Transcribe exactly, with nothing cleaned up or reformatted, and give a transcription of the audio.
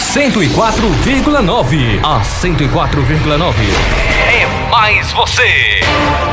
cento e quatro vírgula nove. A cento e quatro vírgula nove é mais você.